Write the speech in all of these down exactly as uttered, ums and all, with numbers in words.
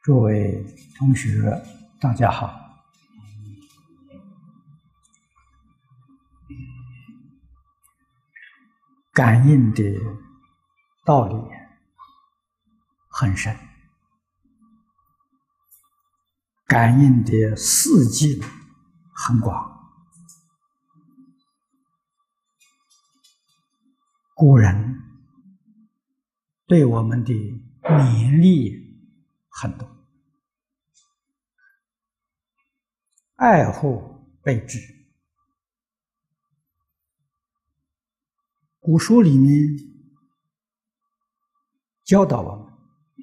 诸位同学，大家好。感应的道理很深，感应的事迹很广。古人对我们的勉励很多，爱护备至。古书里面教导我们，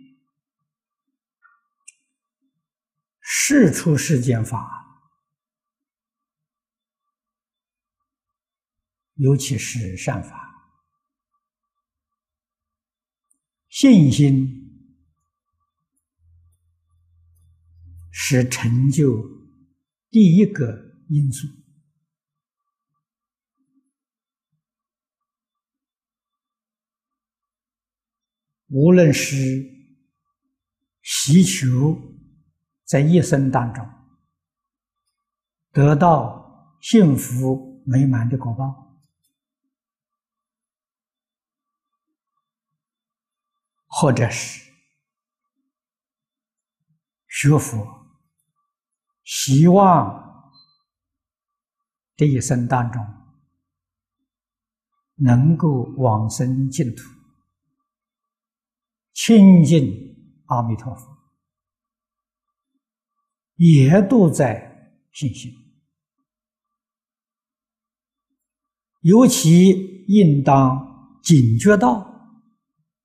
事出世间法，尤其是善法，信心是成就第一个因素。无论是祈求在一生当中得到幸福美满的果报，或者是学佛希望这一生当中能够往生净土，亲近阿弥陀佛，也都在信心。尤其应当警觉到